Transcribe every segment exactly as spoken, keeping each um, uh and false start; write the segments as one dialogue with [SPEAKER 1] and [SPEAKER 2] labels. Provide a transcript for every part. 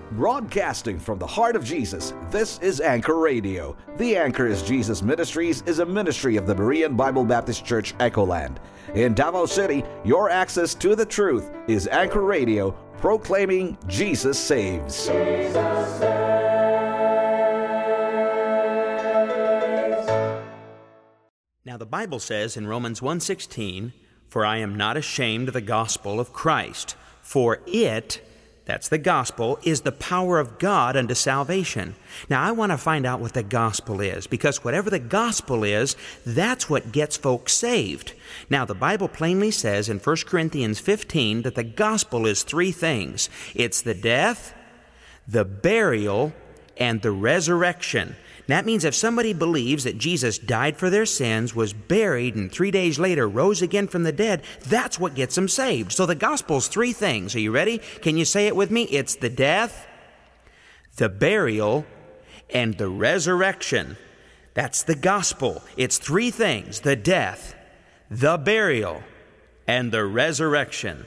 [SPEAKER 1] Broadcasting from the heart of Jesus, this is Anchor Radio. The Anchor is Jesus Ministries is a ministry of the Berean Bible Baptist Church, Echoland. In Davao City, your access to the truth is Anchor Radio, proclaiming Jesus saves. Jesus saves.
[SPEAKER 2] Now the Bible says in Romans one sixteen, "For I am not ashamed of the gospel of Christ, for it," that's the gospel, "is the power of God unto salvation." Now I want to find out what the gospel is, because whatever the gospel is, that's what gets folks saved. Now the Bible plainly says in First Corinthians fifteen that the gospel is three things. It's the death, the burial, and the resurrection. That means if somebody believes that Jesus died for their sins, was buried, and three days later rose again from the dead, that's what gets them saved. So the gospel's three things. Are you ready? Can you say it with me? It's the death, the burial, and the resurrection. That's the gospel. It's three things: the death, the burial, and the resurrection.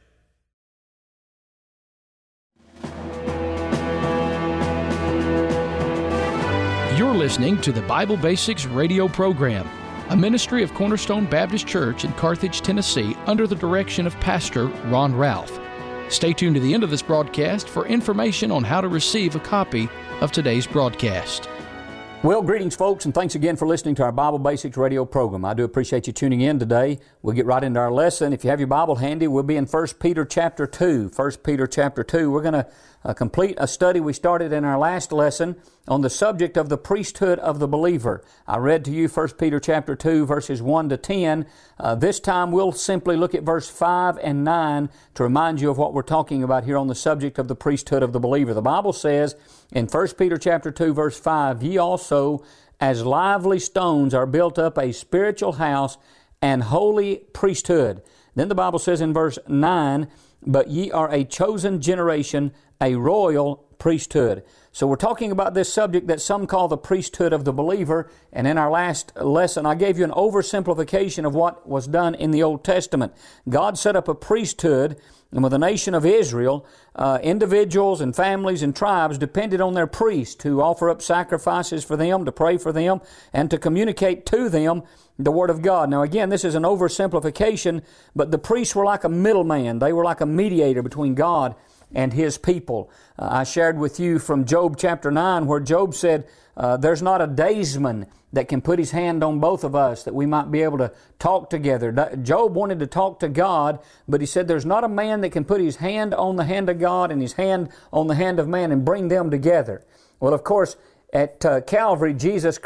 [SPEAKER 3] You're listening to the Bible Basics radio program, a ministry of Cornerstone Baptist Church in Carthage, Tennessee, under the direction of Pastor Ron Ralph. Stay tuned to the end of this broadcast for information on how to receive a copy of today's broadcast.
[SPEAKER 4] Well, greetings, folks, and thanks again for listening to our Bible Basics radio program. I do appreciate you tuning in today. We'll get right into our lesson. If you have your Bible handy, we'll be in First Peter chapter two. First Peter chapter two. We're going to uh, complete a study we started in our last lesson on the subject of the priesthood of the believer. I read to you First Peter chapter two, verses one to ten. Uh, this time we'll simply look at verse five and nine to remind you of what we're talking about here on the subject of the priesthood of the believer. The Bible says in First Peter chapter two, verse five, "Ye also, as lively stones, are built up a spiritual house and holy priesthood." Then the Bible says in verse nine, "But ye are a chosen generation, a royal priesthood." So we're talking about this subject that some call the priesthood of the believer. And in our last lesson, I gave you an oversimplification of what was done in the Old Testament. God set up a priesthood, and with the nation of Israel, uh, individuals and families and tribes depended on their priest to offer up sacrifices for them, to pray for them, and to communicate to them the Word of God. Now again, this is an oversimplification, but the priests were like a middleman. They were like a mediator between God and His people. Uh, I shared with you from Job chapter nine, where Job said, uh, there's not a daysman that can put his hand on both of us that we might be able to talk together. Job wanted to talk to God, but he said there's not a man that can put his hand on the hand of God and his hand on the hand of man and bring them together. Well, of course, at uh, Calvary, Jesus